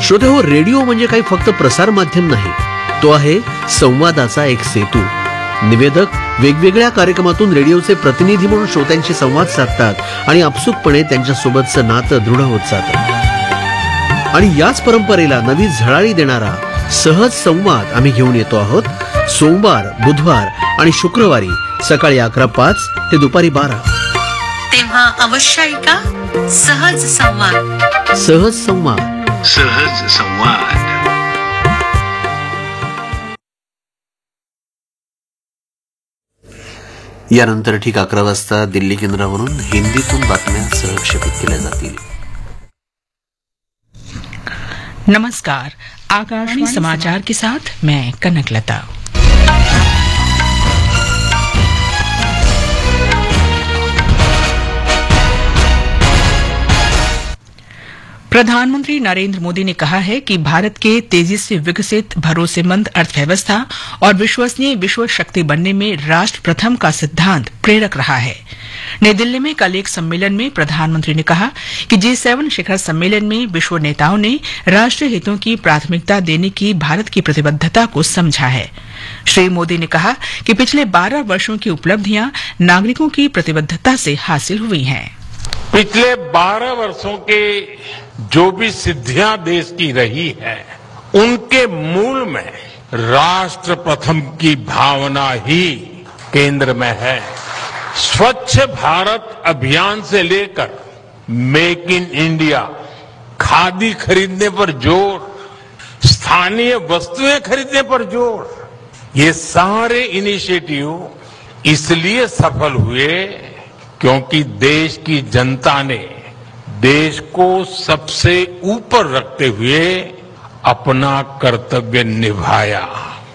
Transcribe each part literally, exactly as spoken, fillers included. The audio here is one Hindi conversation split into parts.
श्रोते हो, रेडिओ म्हणजे काही फक्त प्रसार माध्यम नाही, तो आहे संवादाचा एक सेतू. निवेदक वेगवेगळ्या कार्यक्रमातून रेडिओचे प्रतिनिधी म्हणून श्रोत्यांशी संवाद साधतात आणि आपसुकपणे त्यांच्यासोबतचं नातं दृढ होत जातं. आणि याच परंपरेला नवी झळाळी देणारा सहज संवाद आम्ही घेऊन येतो आहोत. सोमवार, बुधवार आणि शुक्रवारी सकाळी अकरा पाच ते दुपारी बारा. तेव्हा अवश्य ऐका सहज संवाद. सहज संवाद. सहज संवाद. यानंतर ठीक अकरा वाजता दिल्ली केंद्रावरून हिंदीतून बातम्या सहक्षेपित केल्या जातील. नमस्कार, आकाशवाणी समाचार के साथ मैं कनकलता. प्रधानमंत्री नरेंद्र मोदी ने कहा है कि भारत के तेजी से विकसित, भरोसेमंद अर्थव्यवस्था और विश्वसनीय विश्व शक्ति बनने में राष्ट्र प्रथम का सिद्धांत प्रेरक रहा है. नई दिल्ली में कल एक सम्मेलन में प्रधानमंत्री ने कहा कि जी सेवन शिखर सम्मेलन में विश्व नेताओं ने राष्ट्रीय हितों की प्राथमिकता देने की भारत की प्रतिबद्धता को समझा है. श्री मोदी ने कहा कि पिछले बारह वर्षों की उपलब्धियां नागरिकों की प्रतिबद्धता से हासिल हुई हैं. पिछले बारह वर्षों के जो भी सिद्धियां देश की रही है, उनके मूल में राष्ट्र प्रथम की भावना ही केंद्र में है. स्वच्छ भारत अभियान से लेकर मेक इन इंडिया, खादी खरीदने पर जोर, स्थानीय वस्तुएं खरीदने पर जोर, ये सारे इनिशिएटिव इसलिए सफल हुए क्योंकि देश की जनता ने देश को सबसे ऊपर रखते हुए अपना कर्तव्य निभाया.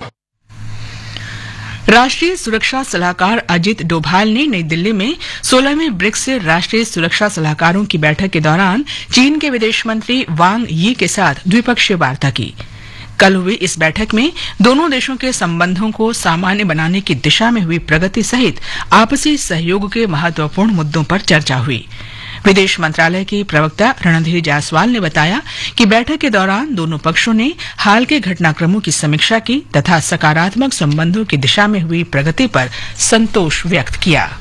राष्ट्रीय सुरक्षा सलाहकार अजित डोभाल ने नई दिल्ली में सोलहवें ब्रिक्स राष्ट्रीय सुरक्षा सलाहकारों की बैठक के दौरान चीन के विदेश मंत्री वांग यी के साथ द्विपक्षीय वार्ता की. कल हुई इस बैठक में दोनों देशों के संबंधों को सामान्य बनाने की दिशा में हुई प्रगति सहित आपसी सहयोग के महत्वपूर्ण मुद्दों पर चर्चा हुई. विदेश मंत्रालय के प्रवक्ता रणधीर जायसवाल ने बताया कि बैठक के दौरान दोनों पक्षों ने हाल के घटनाक्रमों की समीक्षा की तथा सकारात्मक संबंधों की दिशा में हुई प्रगति पर संतोष व्यक्त किया.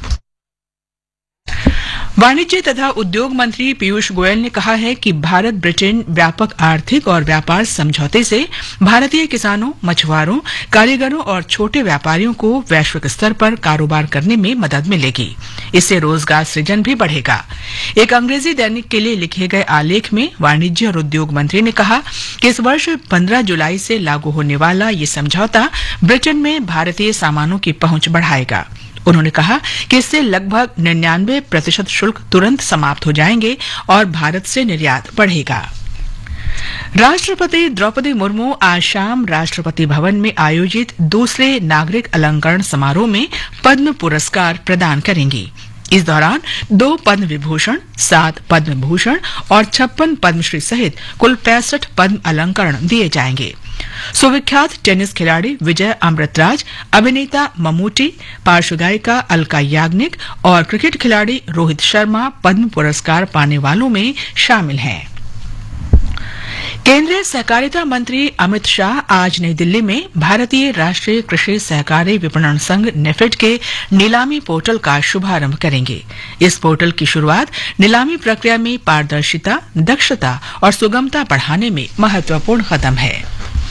वाणिज्य तथा उद्योग मंत्री पीयूष गोयल ने कहा है कि भारत ब्रिटेन व्यापक आर्थिक और व्यापार समझौते से भारतीय किसानों, मछुआरों, कारीगरों और छोटे व्यापारियों को वैश्विक स्तर पर कारोबार करने में मदद मिलेगी. इससे रोजगार सृजन भी बढ़ेगा. एक अंग्रेजी दैनिक के लिए लिखे गए आलेख में वाणिज्य और उद्योग मंत्री ने कहा कि इस वर्ष पंद्रह जुलाई से लागू होने वाला ये समझौता ब्रिटेन में भारतीय सामानों की पहुंच बढ़ाएगा. उन्होंने कहा कि इससे लगभग निन्यानवे प्रतिशत शुल्क तुरंत समाप्त हो जाएंगे और भारत से निर्यात बढ़ेगा. राष्ट्रपति द्रौपदी मुर्मू आज शाम राष्ट्रपति भवन में आयोजित दूसरे नागरिक अलंकरण समारोह में पद्म पुरस्कार प्रदान करेंगी. इस दौरान दो पद्म विभूषण, सात पद्म भूषण और छप्पन पद्मश्री सहित कुल पैंसठ पद्म अलंकरण दिए जाएंगे. सुविख्यात टेनिस खिलाड़ी विजय अमृतराज, अभिनेता ममूटी, पार्श्व गायिका अलका याग्निक और क्रिकेट खिलाड़ी रोहित शर्मा पद्म पुरस्कार पाने वालों में शामिल हैं. केंद्रीय सहकारिता मंत्री अमित शाह आज नई दिल्ली में भारतीय राष्ट्रीय कृषि सहकारी विपणन संघ नेफेड के नीलामी पोर्टल का शुभारंभ करेंगे. इस पोर्टल की शुरुआत नीलामी प्रक्रिया में पारदर्शिता, दक्षता और सुगमता बढ़ाने में महत्वपूर्ण कदम है.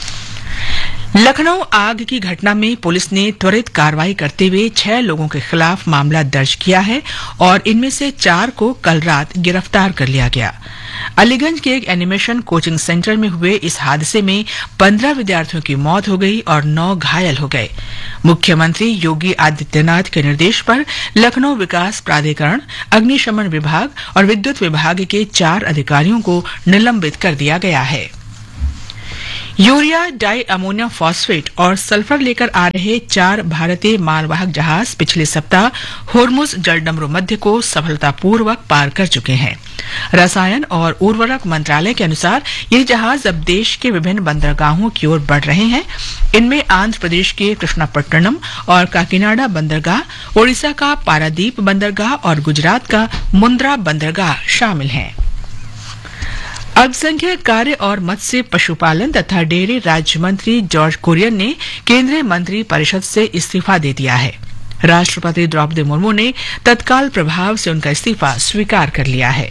लखनऊ आग की घटना में पुलिस ने त्वरित कार्रवाई करते हुए छह लोगों के खिलाफ मामला दर्ज किया है और इनमें से चार को कल रात गिरफ्तार कर लिया गया. अलीगंज के एक एनिमेशन कोचिंग सेंटर में हुए इस हादसे में पंद्रह विद्यार्थियों की मौत हो गई और नौ घायल हो गए. मुख्यमंत्री योगी आदित्यनाथ के निर्देश पर लखनऊ विकास प्राधिकरण, अग्निशमन विभाग और विद्युत विभाग के चार अधिकारियों को निलंबित कर दिया गया है. यूरिया, डाई अमोनियम फॉस्फेट और सल्फर लेकर आ रहे चार भारतीय मालवाहक जहाज पिछले सप्ताह होर्मुज जलडमरू मध्य को सफलतापूर्वक पार कर चुके हैं. रसायन और उर्वरक मंत्रालय के अनुसार ये जहाज अब देश के विभिन्न बंदरगाहों की ओर बढ़ रहे हैं. इनमें आंध्र प्रदेश के कृष्णापट्टनम और काकीनाडा बंदरगाह, ओडिशा का पारादीप बंदरगाह और गुजरात का मुंद्रा बंदरगाह शामिल हैं. अल्पसंख्यक कार्य और मत्स्य पशुपालन तथा डेयरी राज्य मंत्री जॉर्ज कुरियन ने केंद्रीय मंत्री परिषद से इस्तीफा दे दिया है। राष्ट्रपति द्रौपदी मुर्मू ने तत्काल प्रभाव से उनका इस्तीफा स्वीकार कर लिया है।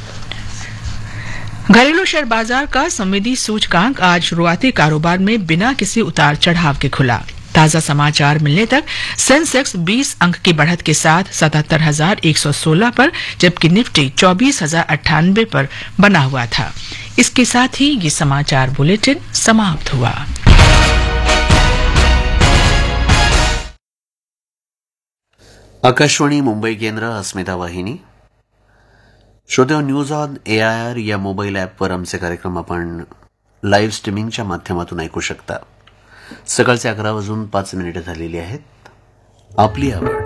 घरेलू शेयर बाजार का संवेदी सूचकांक आज शुरुआती कारोबार में बिना किसी उतार चढ़ाव के खुला। ताजा समाचार मिलने तक सेंसेक्स बीस अंक की बढ़त के साथ सतहत्तर हजार एक सौ सोलह पर, जबकि निफ्टी चौबीस हजार अट्ठानबे पर बना हुआ था। इसके साथ ही ये समाचार बुलेटिन समाप्त हुआ। आकाशवाणी मुंबई केंद्र, अस्मिता वाहिनी. श्रोते, news on A I R या मोबाईल ॲपवर आमचे कार्यक्रम आपण लाईव्ह स्ट्रीमिंगच्या माध्यमातून ऐकू शकता. सकाळचे अकरा वाजून पाच मिनिटं झालेली आहेत. आपली आवड